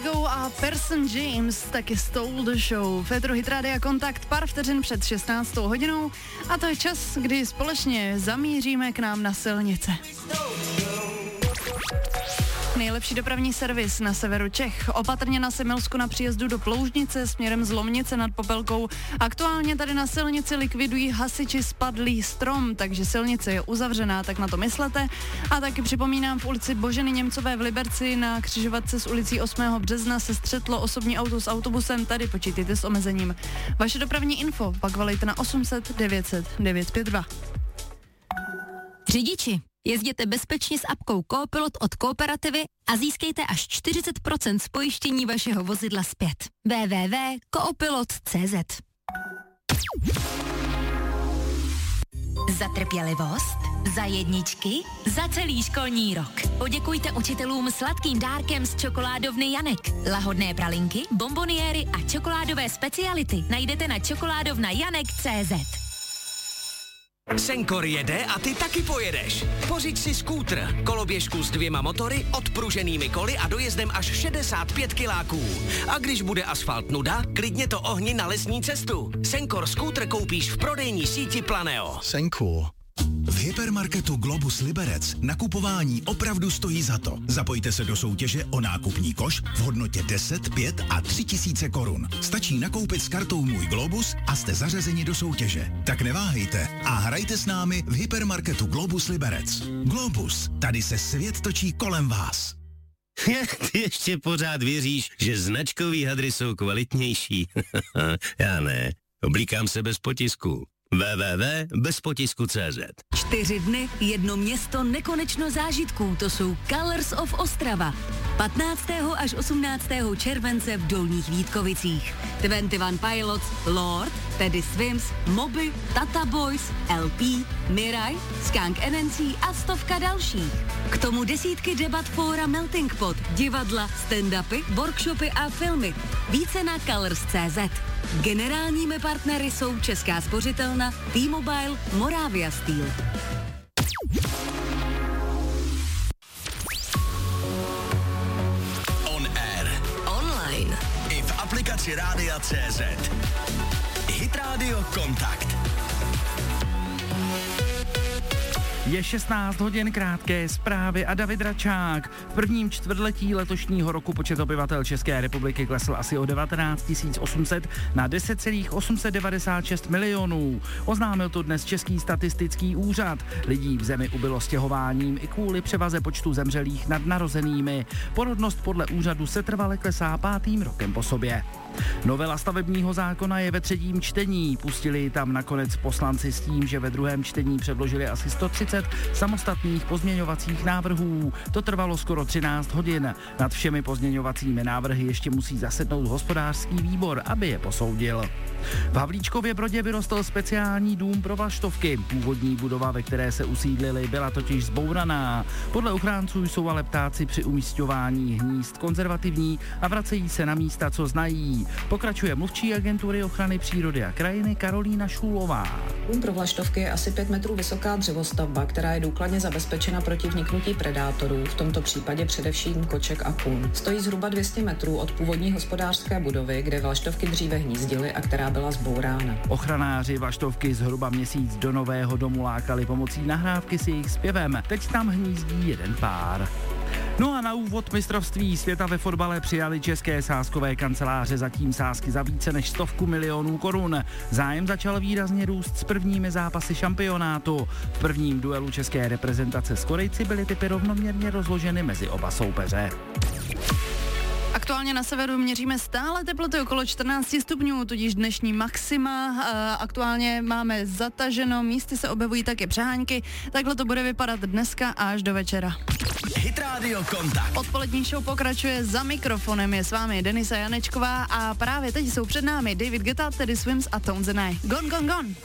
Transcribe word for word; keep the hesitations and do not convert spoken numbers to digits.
Go a Person James taky Stole the Show. Féteru Hit Rádia Kontakt pár vteřin před šestnáctou hodinou a to je čas, kdy společně zamíříme k nám na silnice. Nejlepší dopravní servis na severu Čech. Opatrně na Semilsku na příjezdu do Ploužnice směrem z Lomnice nad Popelkou. Aktuálně tady na silnici likvidují hasiči spadlý strom, takže silnice je uzavřená, tak na to myslete. A taky připomínám, v ulici Boženy Němcové v Liberci na křižovatce s ulicí osmého března se střetlo osobní auto s autobusem, tady počítejte s omezením. Vaše dopravní info pak volejte na osm set devět set devět pět dva. Řidiči, jezděte bezpečně s apkou Coopilot od Kooperativy a získejte až čtyřicet procent z pojištění vašeho vozidla zpět. w w w tečka coopilot tečka c z. Za trpělivost, za jedničky, za celý školní rok. Poděkujte učitelům sladkým dárkem z čokoládovny Janek. Lahodné pralinky, bomboniéry a čokoládové speciality najdete na čokoládovna janek tečka c z. Senkor jede a ty taky pojedeš. Pořiď si skútr, koloběžku s dvěma motory, odpruženými koly a dojezdem až šedesát pět kiláků. A když bude asfalt nuda, klidně to ohni na lesní cestu. Senkor skútr koupíš v prodejní síti Planeo. Senkor. V hypermarketu Globus Liberec nakupování opravdu stojí za to. Zapojte se do soutěže o nákupní koš v hodnotě deset, pět a tři tisíce korun. Stačí nakoupit s kartou Můj Globus a jste zařazeni do soutěže. Tak neváhejte a hrajte s námi v hypermarketu Globus Liberec. Globus, tady se svět točí kolem vás. Ty ještě pořád věříš, že značkový hadry jsou kvalitnější? Já ne. Oblíkám se bez potisku. w w w tečka bez potisku tečka c z. Čtyři dny, jedno město, nekonečno zážitků. To jsou Colors of Ostrava. patnáctého až osmnáctého července v Dolních Vítkovicích. dvacet jedna Pilots, Lord, Teddy Swims, Moby, Tata Boys, L P, Mirai, Skunk N N C a stovka dalších. K tomu desítky debat fóra Melting Pot, divadla, stand-upy, workshopy a filmy. Více na colors tečka c z. Generálními partnery jsou Česká spořitelna, T-Mobile, Moravia Steel. On air. Online. I v aplikaci Rádia tečka cé zet. Hit Radio Kontakt. Je šestnáct hodin, krátké zprávy a David Račák. V prvním čtvrtletí letošního roku počet obyvatel České republiky klesl asi o devatenáct tisíc osm set na deset celá osm set devadesát šest milionů. Oznámil to dnes Český statistický úřad. Lidí v zemi ubylo stěhováním i kvůli převaze počtu zemřelých nad narozenými. Porodnost podle úřadu se trvale klesá pátým rokem po sobě. Novela stavebního zákona je ve třetím čtení. Pustili ji tam nakonec poslanci s tím, že ve druhém čtení předložili asi sto třicet samostatných pozměňovacích návrhů. To trvalo skoro třináct hodin. Nad všemi pozměňovacími návrhy ještě musí zasednout hospodářský výbor, aby je posoudil. V Havlíčkově Brodě vyrostl speciální dům pro vlaštovky. Původní budova, ve které se usídlili, byla totiž zbouraná. Podle ochránců jsou ale ptáci při umísťování hnízd konzervativní a vracejí se na místa, co znají. Pokračuje mluvčí agentury ochrany přírody a krajiny Karolína Šulová. Dům pro vlaštovky je asi pět metrů vysoká dřevostavba, která je důkladně zabezpečena proti vniknutí predátorů, v tomto případě především koček a kůň. Stojí zhruba dvě stě metrů od původní hospodářské budovy, kde vlaštovky dříve hnízdily a která byla zbourána. Ochranáři vlaštovky zhruba měsíc do nového domu lákali pomocí nahrávky s jejich zpěvem. Teď tam hnízdí jeden pár. No a na úvod mistrovství světa ve fotbale přijali české sázkové kanceláře zatím sázky za více než stovku milionů korun. Zájem začal výrazně růst s prvními zápasy šampionátu. V prvním duelu české reprezentace s Korejci byly typy rovnoměrně rozloženy mezi oba soupeře. Aktuálně na severu měříme stále teploty okolo čtrnáct stupňů, tudíž dnešní maxima. Aktuálně máme zataženo, místy se objevují také přehánky. Takhle to bude vypadat dneska až do večera. Hit Radio Kontakt. Odpolední show pokračuje, za mikrofonem je s vámi Denisa Janečková a právě teď jsou před námi David Guetta, Teddy Swims a Tones and I. Gone, gone, gone.